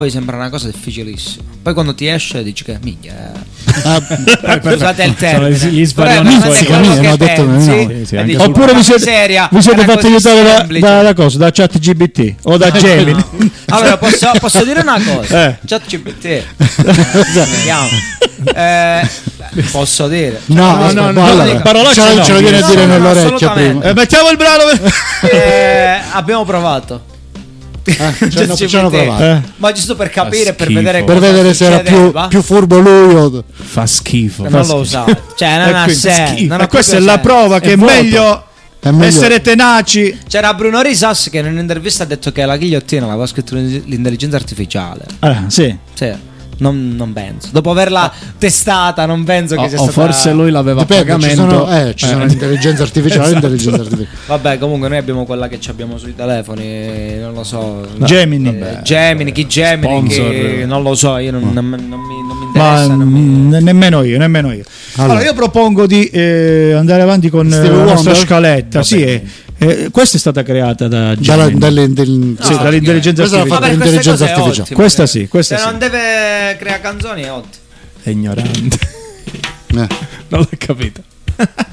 poi sembra una cosa difficilissima. Poi quando ti esce dici che minchia. Scusate il termine. Gli sbarioni oppure vi siete fatti aiutare da cosa? Da ChatGPT o da Gemini? Allora posso dire una cosa? ChatGPT. Posso dire? No, parolacce ce lo viene a dire nell'orecchio prima. Mettiamo il brano. Abbiamo provato. Ci hanno provato. Ma giusto per capire, per vedere se era più furbo lui o... Fa schifo. Non lo usate. Cioè non ha senso. E questa è la prova che è meglio essere tenaci. C'era Bruno Risas che in un'intervista ha detto che la ghigliottina l'aveva scritto l'intelligenza artificiale. Sì. Non penso. Dopo averla testata, non penso che sia stata. Forse lui l'aveva a pagamento. Ci sono l'intelligenza artificiale. Vabbè, comunque noi abbiamo quella che abbiamo sui telefoni. Non lo so. Gemini. Chi Gemini? Non lo so. Io non mi interessa. Nemmeno io. Allora io propongo di andare avanti con la nostra scaletta. Questa è stata creata dall'intelligenza artificiale. Questa sì. Se non deve creare canzoni è ottimo. È ignorante. Non l'ho capito.